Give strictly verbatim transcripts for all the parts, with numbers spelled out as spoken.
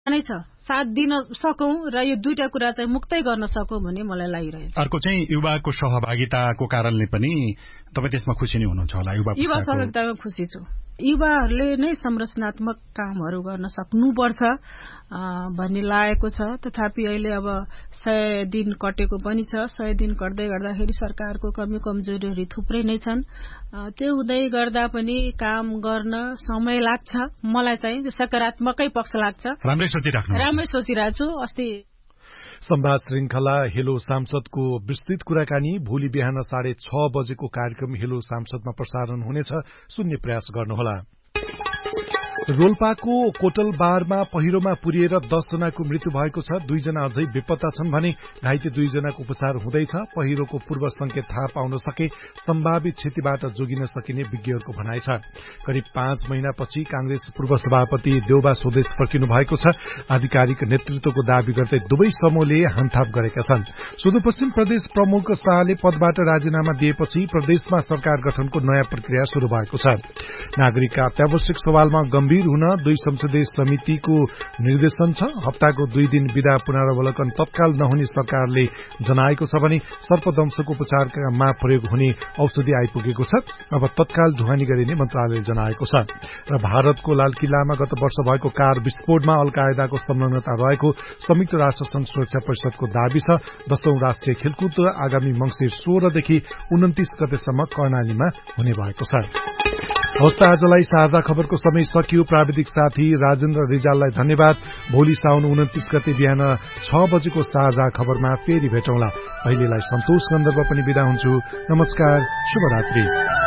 नै छ। साथ दिन सकौं र यो दुईटा कुरा चाहिँ मुक्तै गर्न सकौं भन्ने मलाई लागिरहेछ। अर्को चाहिँ युवाको सहभागिताको कारणले पनि तपाईँ त्यसमा खुसी नै हुनुहुन्छ होला। युवा युवा सहभागितामा खुसी छु। युवाहरूले नै संरचनात्मक कामहरू गर्न सक्नुपर्छ भन्ने लागेको छ। तथापि अहिले अब सय दिन कटेको पनि छ। सय दिन कट्दै गर्दाखेरि सरकारको कमी कमजोरीहरू थुप्रै नै छन्। त्यो हुँदै गर्दा पनि काम गर्न समय लाग्छ। मलाई चाहिँ सकारात्मकै पक्ष लाग्छ। राम्रै सोचिराख्नु राम्रै सोचिरहेको छु। अस्ति संवाद श्रृंखला हेलो सांसदको विस्तृत कुराकानी भोलि बिहान साढे छ बजेको कार्यक्रम हेलो सांसदमा प्रसारण हुनेछ। सुन्ने प्रयास गर्नुहोला। रोल्पाको कोटलबारमा पहिरोमा पुरिएर दस जनाको मृत्यु भएको छ। दुईजना अझै बेपत्ता छन् भने घाइते दुईजनाको उपचार हुँदैछ। पहिरोको पूर्व संकेत थाहा पाउन सके सम्भावित क्षतिबाट जोगिन सकिने विज्ञहरूको भनाइ छ। करिब पाँच महिनापछि कांग्रेस पूर्व सभापति देउबा स्वदेश फर्किनु भएको छ। आधिकारिक नेतृत्वको दावी गर्दै दुवै समूहले हानथाप गरेका छन्। सुदूरपश्चिम प्रदेश प्रमुख शाहले पदबाट राजीनामा दिएपछि प्रदेशमा सरकार गठनको नयाँ प्रक्रिया शुरू भएको छ। नागरिकका अत्यावश्यक सवालमा गम्भीर हुन दुई संसदीय समितिको निर्देशन छ। हप्ताको दुई दिन विधा पुनरावलोकन तत्काल नहुने सरकारले जनाएको छ भने सर्पदंशको उपचारमा प्रयोग हुने औषधि आइपुगेको छ। अब तत्काल ढुवानी गरिने मन्त्रालयले जनाएको छ। र भारतको लाल किल्लामा गत वर्ष भएको कार विस्फोटमा अल कायदाको संलग्नता रहेको संयुक्त राष्ट्र संघ सुरक्षा परिषदको दावी छ। दशौं राष्ट्रिय खेलकुद आगामी मंसिर सोह्रदेखि उन्तिस गतेसम्म कर्णालीमा हुने भएको छ। हवस् आजलाई साझा खबरको समय सकियो। प्राविधिक साथी राजेन्द्र रिजाललाई धन्यवाद। भोलि साउन उन्तिस गते बिहान छ बजेको साझा खबरमा फेरि भेटौँला। अहिलेलाई सन्तोष गन्धर्व पनि बिदा हुन्छु। नमस्कार, शुभरात्रि।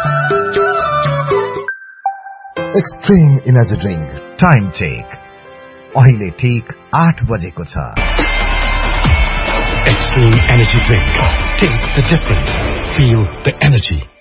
Extreme energy drink time check अहिले ठीक आठ बजेको छ। Extreme energy drink, test the difference, feel the energy.